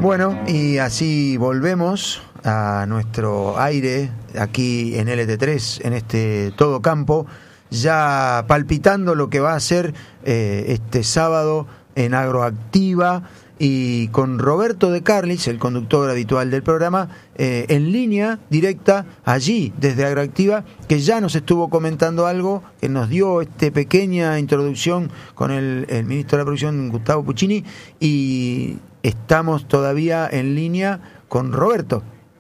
Bueno, y así volvemos a nuestro aire aquí en LT3, en este Todo Campo, ya palpitando lo que va a ser este sábado en Agroactiva, y con Roberto de Carlis, el conductor habitual del programa, en línea directa allí desde Agroactiva, que ya nos estuvo comentando algo, que nos dio pequeña introducción con el ministro de la Producción, Gustavo Puccini, y estamos todavía en línea con Roberto.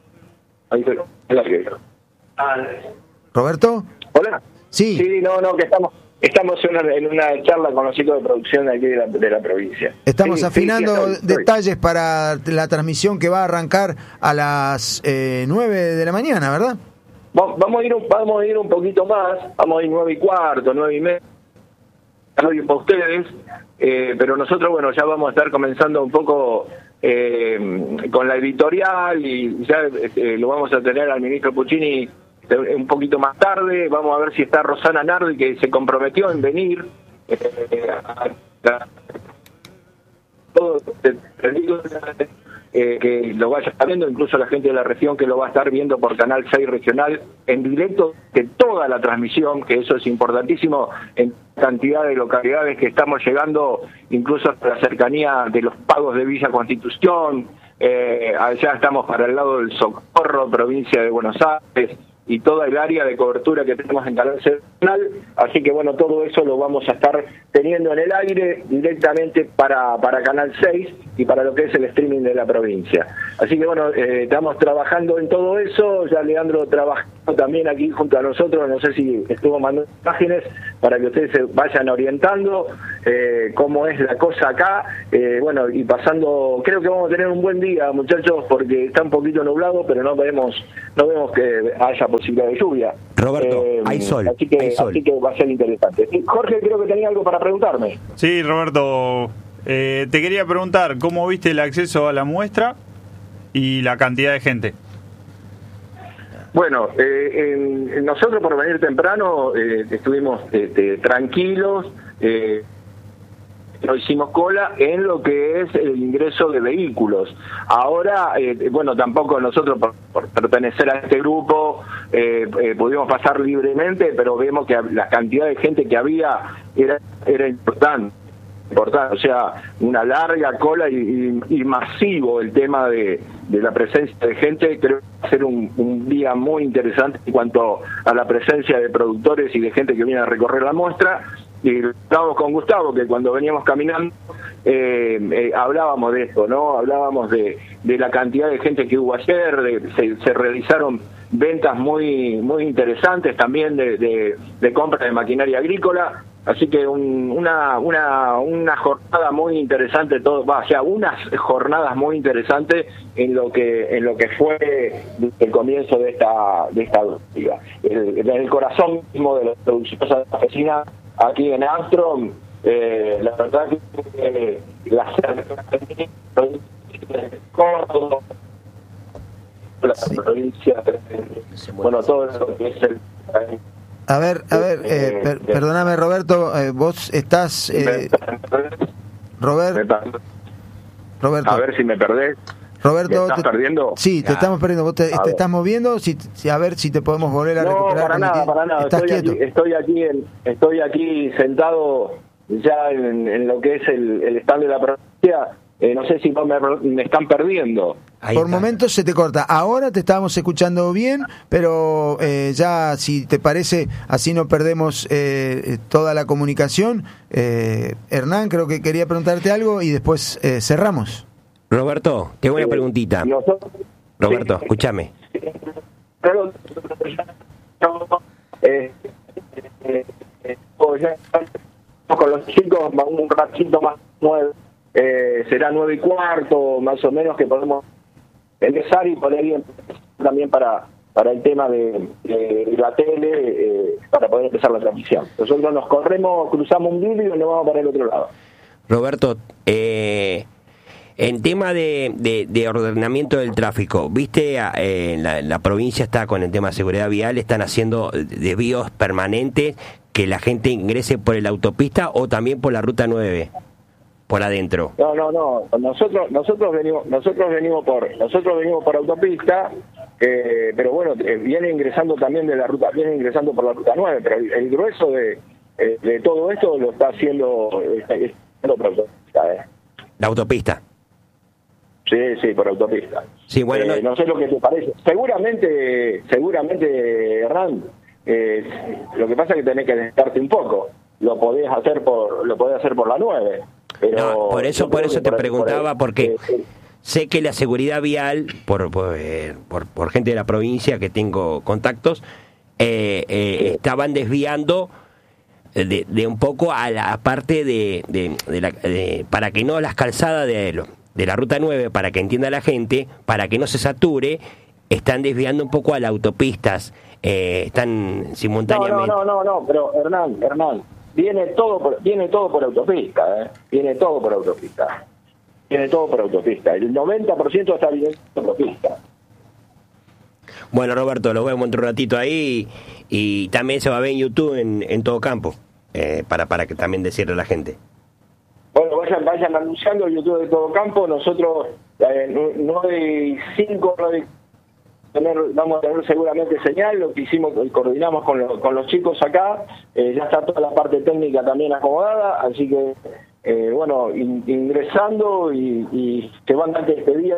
¿Roberto? Hola. Sí. Sí, no, que estamos en una charla con los chicos de producción de aquí de la provincia. Estamos afinando estoy. detalles para la transmisión que va a arrancar a las 9 de la mañana, ¿verdad? Vamos a ir un poquito más, vamos a ir 9:15, 9:30, para ustedes, pero nosotros, bueno, ya vamos a estar comenzando un poco con la editorial, y ya lo vamos a tener al ministro Puccini un poquito más tarde. Vamos a ver si está Rosana Nardi, que se comprometió en venir. Que lo vaya viendo, incluso la gente de la región que lo va a estar viendo por Canal 6 Regional en directo, de toda la transmisión, que eso es importantísimo en cantidad de localidades que estamos llegando, incluso hasta la cercanía de los pagos de Villa Constitución. Allá estamos para el lado del Socorro, provincia de Buenos Aires, y toda el área de cobertura que tenemos en Canal Nacional. Así que bueno, todo eso lo vamos a estar teniendo en el aire directamente para Canal 6 y para lo que es el streaming de la provincia. Así que bueno, estamos trabajando en todo eso. Ya Leandro trabajó también aquí junto a nosotros, no sé si estuvo mandando imágenes para que ustedes se vayan orientando cómo es la cosa acá. Bueno, y pasando, creo que vamos a tener un buen día, muchachos, porque está un poquito nublado, pero no vemos que haya posibilidad de lluvia. Roberto, hay sol. Así que va a ser interesante. Y Jorge, creo que tenía algo para preguntarme. Sí, Roberto, te quería preguntar cómo viste el acceso a la muestra y la cantidad de gente. Bueno, nosotros por venir temprano estuvimos tranquilos. No hicimos cola en lo que es el ingreso de vehículos. Ahora, bueno, tampoco nosotros por pertenecer a este grupo pudimos pasar libremente, pero vemos que la cantidad de gente que había era importante, o sea, una larga cola y masivo el tema de la presencia de gente. Creo que va a ser un día muy interesante en cuanto a la presencia de productores y de gente que viene a recorrer la muestra. Y estábamos con Gustavo, que cuando veníamos caminando hablábamos de esto, ¿no? Hablábamos de la cantidad de gente que hubo ayer. Se realizaron ventas muy interesantes también de compra de maquinaria agrícola. Así que una jornada muy interesante, unas jornadas muy interesantes en lo que fue el comienzo de esta actividad. En el corazón mismo de la producción campesina aquí en Armstrong, la verdad que la provincia, bueno, todo lo que es el... A ver, perdóname, Roberto, vos estás... Roberto. A ver si me perdés. Roberto, ¿Me estás perdiendo? Sí, te estamos perdiendo. ¿Vos te estás moviendo? A ver si te podemos volver a recuperar. No, para nada. ¿Estás quieto? Estoy aquí sentado ya en lo que es el stand de la provincia. No sé si me están perdiendo. Por momentos se te corta. Ahora te estábamos escuchando bien, pero ya, si te parece, así no perdemos toda la comunicación. Hernán, creo que quería preguntarte algo y después cerramos. Roberto, tengo una preguntita. Roberto, escúchame. Con los chicos un ratito más, será 9:15 más o menos, que podemos empezar y poner bien también para el tema de la tele, para poder empezar la transmisión. Nosotros nos corremos, cruzamos un vidrio y nos vamos para el otro lado. Roberto, en tema de ordenamiento del tráfico, ¿viste? La provincia está con el tema de seguridad vial, están haciendo desvíos permanentes, que la gente ingrese por la autopista o también por la ruta 9. por adentro. No. Nosotros venimos por autopista, pero bueno, viene ingresando también por la ruta 9, pero el grueso de todo esto lo está haciendo por autopista. La autopista. Sí, por autopista. Sí, bueno, no sé lo que te parece. Seguramente, Hernán, lo que pasa es que tenés que despertarte un poco. Lo podés hacer por la 9. Pero no, por eso te preguntaba, porque sé que la seguridad vial, por gente de la provincia que tengo contactos, estaban desviando de un poco a la parte para que no las calzadas de la ruta 9, para que entienda la gente, para que no se sature, están desviando un poco a las autopistas, están simultáneamente. No, pero Hernán, viene todo por autopista, viene todo por autopista. El 90% está viniendo por autopista. Bueno, Roberto, lo vemos en un ratito ahí y también se va a ver en YouTube en todo campo, para que también decirle a la gente. Bueno, vayan anunciando el YouTube de todo campo. Nosotros 9:05 vamos a tener seguramente señal. Lo que hicimos, coordinamos con los chicos acá, ya está toda la parte técnica también acomodada, así que ingresando y se van antes de este día,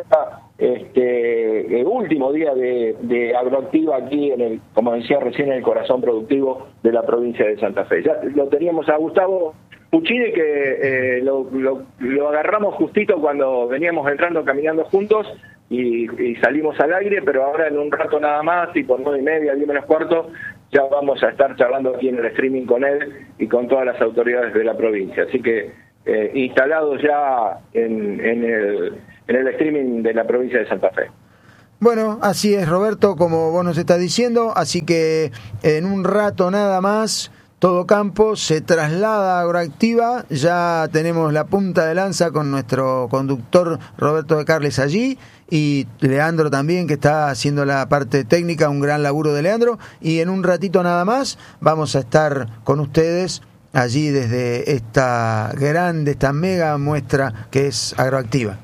el último día de Agroactiva aquí como decía recién, en el corazón productivo de la provincia de Santa Fe. Ya lo teníamos a Gustavo Puccini, que lo agarramos justito cuando veníamos entrando caminando juntos y salimos al aire, pero ahora en un rato nada más, tipo 9:30, 10:15, ya vamos a estar charlando aquí en el streaming con él y con todas las autoridades de la provincia. Así que instalados ya en el streaming de la provincia de Santa Fe. Bueno, así es, Roberto, como vos nos estás diciendo, así que en un rato nada más Todo Campo se traslada a Agroactiva. Ya tenemos la punta de lanza con nuestro conductor Roberto de Carles allí, y Leandro también, que está haciendo la parte técnica, un gran laburo de Leandro, y en un ratito nada más vamos a estar con ustedes allí desde esta mega muestra que es Agroactiva.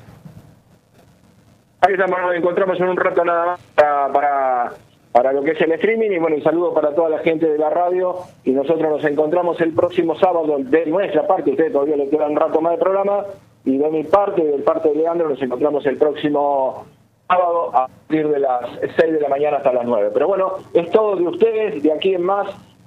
Ahí estamos, nos encontramos en un rato nada más para lo que es el streaming, y bueno, un saludo para toda la gente de la radio, y nosotros nos encontramos el próximo sábado. De nuestra parte, ustedes todavía le quedan un rato más de programa, y de mi parte, de parte de Leandro, nos encontramos el próximo sábado a partir de las 6 de la mañana hasta las 9. Pero bueno, es todo de ustedes, de aquí en más,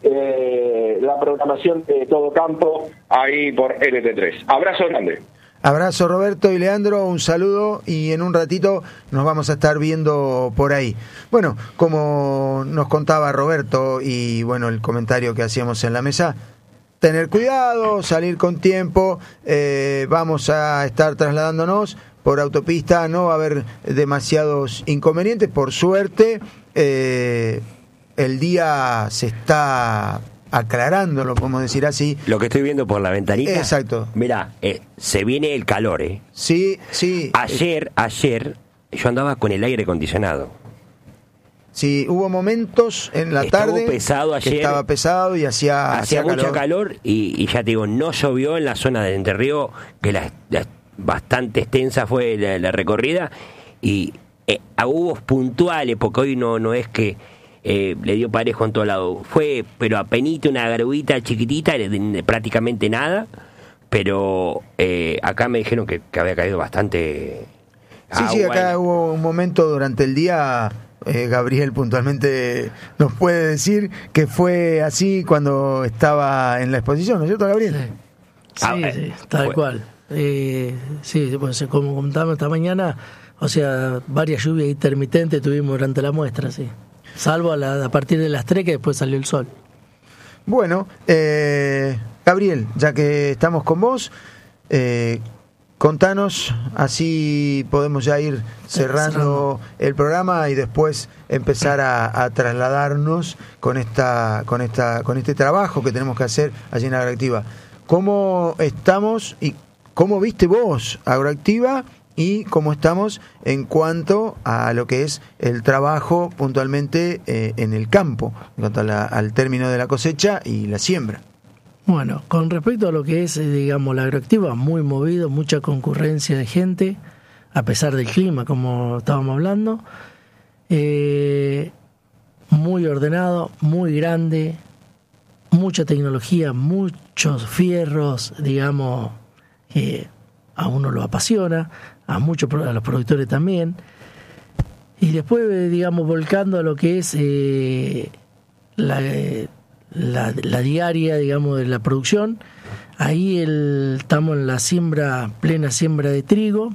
la programación de Todo Campo ahí por LT3. Abrazo grande. Abrazo, Roberto y Leandro, un saludo, y en un ratito nos vamos a estar viendo por ahí. Bueno, como nos contaba Roberto, y bueno, el comentario que hacíamos en la mesa, tener cuidado, salir con tiempo, vamos a estar trasladándonos por autopista, no va a haber demasiados inconvenientes, por suerte. El día se está aclarando, lo podemos decir así. Lo que estoy viendo por la ventanita. Exacto. Mirá, se viene el calor, Sí. Ayer yo andaba con el aire acondicionado. Sí, hubo momentos en la tarde pesado ayer, que estaba pesado y hacía mucha calor y ya te digo, no llovió en la zona de Entre Ríos, que bastante extensa fue la recorrida, y hubo puntuales, porque hoy no es que le dio parejo en todo lado. Fue, pero apenita, una garubita chiquitita, de prácticamente nada, pero acá me dijeron que había caído bastante agua. Sí, acá hubo un momento durante el día, Gabriel puntualmente nos puede decir que fue así cuando estaba en la exposición, ¿no es cierto, Gabriel? Sí, tal cual. Sí, pues como comentábamos esta mañana, o sea, varias lluvias intermitentes tuvimos durante la muestra, sí. Salvo a partir de las 3, que después salió el sol. Bueno, Gabriel, ya que estamos con vos, contanos, así podemos ya ir cerrando el programa y después empezar a trasladarnos con este trabajo que tenemos que hacer allí en Agroactiva. ¿Cómo estamos y cómo viste vos Agroactiva? Y cómo estamos en cuanto a lo que es el trabajo puntualmente en el campo, en cuanto al término de la cosecha y la siembra. Bueno, con respecto a lo que es, digamos, la agroactiva, muy movido, mucha concurrencia de gente, a pesar del clima, como estábamos hablando, muy ordenado, muy grande, mucha tecnología, muchos fierros, digamos, que a uno lo apasiona, a los productores también, y después, digamos, volcando a lo que es la diaria, digamos, de la producción. Ahí estamos en la plena siembra de trigo.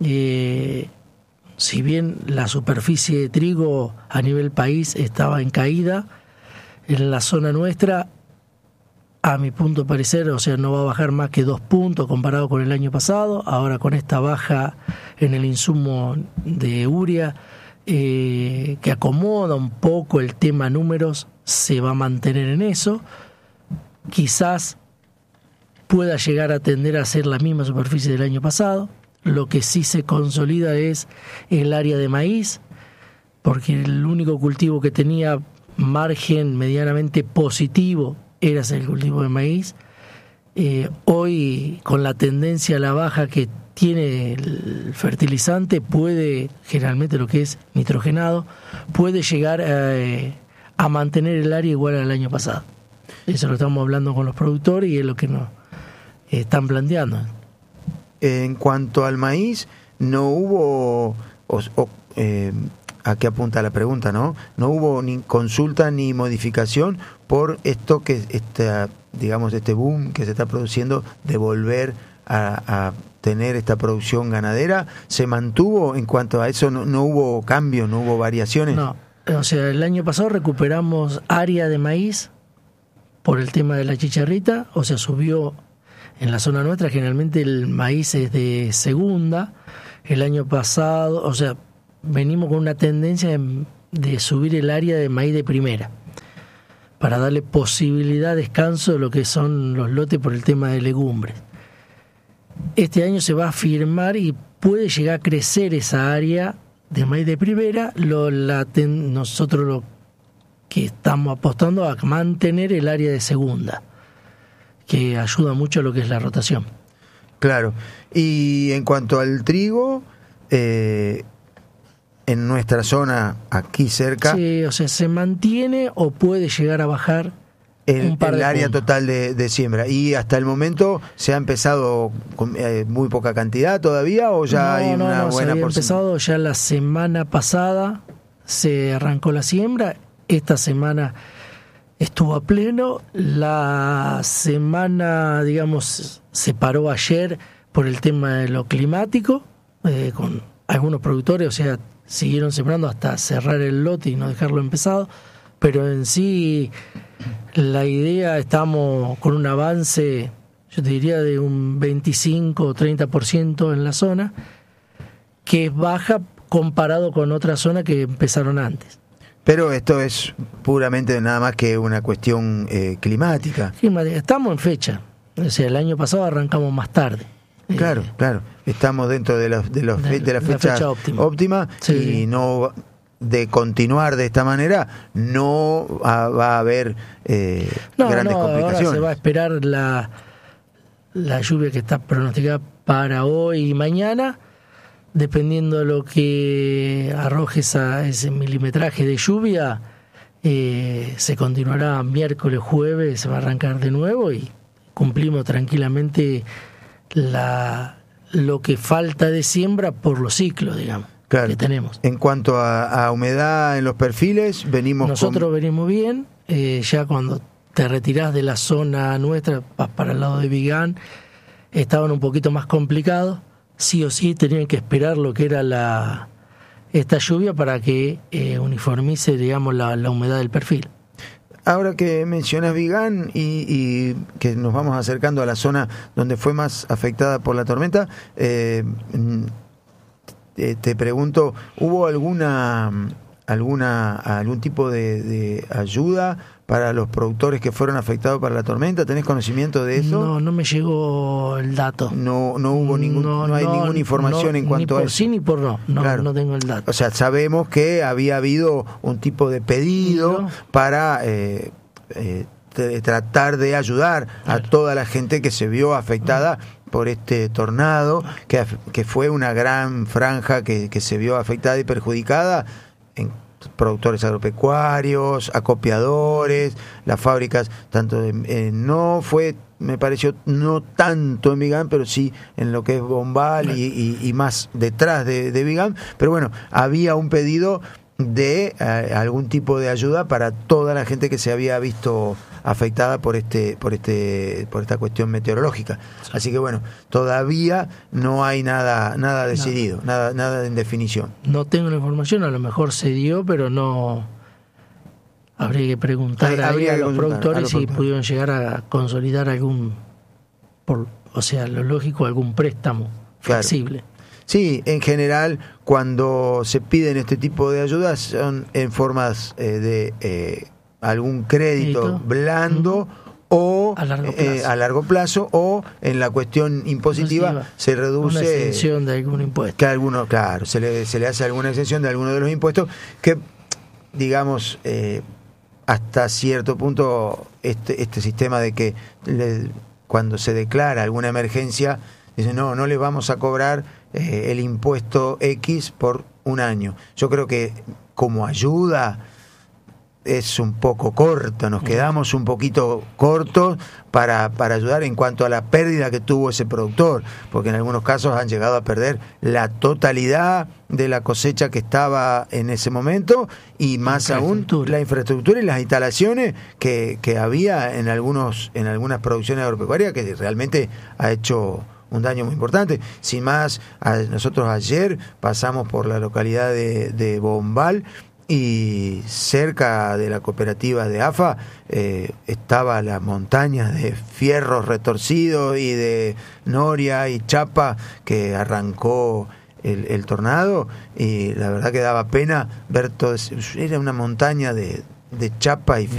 Si bien la superficie de trigo a nivel país estaba en caída, en la zona nuestra, a mi punto de parecer, o sea, no va a bajar más que 2 puntos comparado con el año pasado. Ahora con esta baja en el insumo de urea, que acomoda un poco el tema números, se va a mantener en eso. Quizás pueda llegar a tender a ser la misma superficie del año pasado. Lo que sí se consolida es el área de maíz, porque el único cultivo que tenía margen medianamente positivo era el cultivo de maíz. Hoy, con la tendencia a la baja que tiene el fertilizante, generalmente lo que es nitrogenado, puede llegar a mantener el área igual al año pasado. Eso lo estamos hablando con los productores y es lo que nos están planteando. En cuanto al maíz, no hubo, ¿a qué apunta la pregunta, no? No hubo ni consulta ni modificación por esto digamos, este boom que se está produciendo de volver a tener esta producción ganadera. ¿Se mantuvo en cuanto a eso? ¿No hubo cambios, no hubo variaciones? No, o sea, el año pasado recuperamos área de maíz por el tema de la chicharrita, o sea, subió en la zona nuestra. Generalmente el maíz es de segunda. El año pasado, o sea, venimos con una tendencia de subir el área de maíz de primera, para darle posibilidad de descanso de lo que son los lotes por el tema de legumbres. Este año se va a firmar y puede llegar a crecer esa área de maíz de primera. Nosotros lo que estamos apostando a mantener el área de segunda, que ayuda mucho a lo que es la rotación. Claro. Y en cuanto al trigo, en nuestra zona, aquí cerca... Sí, o sea, se mantiene o puede llegar a bajar un par de el área puntos. total de siembra. ¿Y hasta el momento se ha empezado con muy poca cantidad todavía o ya hay una buena se había porción? empezado ya la semana pasada, se arrancó la siembra. Esta semana estuvo a pleno. La semana, digamos, se paró ayer por el tema de lo climático, con algunos productores, o sea, siguieron sembrando hasta cerrar el lote y no dejarlo empezado, pero en sí la idea, estamos con un avance, yo te diría, de un 25 o 30% en la zona, que es baja comparado con otras zonas que empezaron antes. Pero esto es puramente nada más que una cuestión climática. Estamos en fecha, o sea, el año pasado arrancamos más tarde. Claro. Estamos dentro de la fecha óptima, sí. Y no de continuar de esta manera no va a haber grandes complicaciones. Ahora se va a esperar la lluvia que está pronosticada para hoy y mañana, dependiendo de lo que arroje ese milimetraje de lluvia. Se continuará miércoles, jueves, se va a arrancar de nuevo y cumplimos tranquilamente lo que falta de siembra por los ciclos, digamos, claro, que tenemos. En cuanto a humedad en los perfiles, nosotros venimos bien. Ya cuando te retirás de la zona nuestra para el lado de Vigán, estaban un poquito más complicados. Sí o sí tenían que esperar lo que era esta lluvia para que uniformice, digamos, la humedad del perfil. Ahora que mencionas Vigán y que nos vamos acercando a la zona donde fue más afectada por la tormenta, te pregunto, ¿hubo algún tipo de ayuda para los productores que fueron afectados por la tormenta? ¿Tenés conocimiento de eso? No me llegó el dato. No hubo no hay ninguna información en cuanto a eso. Ni por sí ni por no. Claro. No tengo el dato. O sea, sabemos que había habido un tipo de pedido para tratar de ayudar a toda la gente que se vio afectada por este tornado, que fue una gran franja que se vio afectada y perjudicada en productores agropecuarios, acopiadores, las fábricas, tanto no fue, me pareció, no tanto en Vigán, pero sí en lo que es Bombal y más detrás de Vigán, pero bueno, había un pedido de algún tipo de ayuda para toda la gente que se había visto afectada por esta cuestión meteorológica. Así que bueno, todavía no hay nada decidido, nada en definición. No tengo la información, a lo mejor se dio, pero no. Habría que preguntar a los productores si pudieron llegar a consolidar algún, lo lógico, algún préstamo flexible. Claro. Sí, en general, cuando se piden este tipo de ayudas son en formas de algún crédito blando o a largo plazo, o en la cuestión impositiva se reduce una exención de algún impuesto. Que se le hace alguna exención de alguno de los impuestos que, digamos, hasta cierto punto este sistema de que cuando se declara alguna emergencia dicen no le vamos a cobrar el impuesto X por un año. Yo creo que como ayuda es un poco corto, nos quedamos un poquito cortos para ayudar en cuanto a la pérdida que tuvo ese productor, porque en algunos casos han llegado a perder la totalidad de la cosecha que estaba en ese momento y más aún la infraestructura y las instalaciones que había en algunas producciones agropecuarias, que realmente ha hecho un daño muy importante. Sin más, nosotros ayer pasamos por la localidad de Bombal y cerca de la cooperativa de AFA estaba la montaña de fierros retorcidos y de noria y chapa que arrancó el tornado, y la verdad que daba pena ver todo eso. Era una montaña de chapa y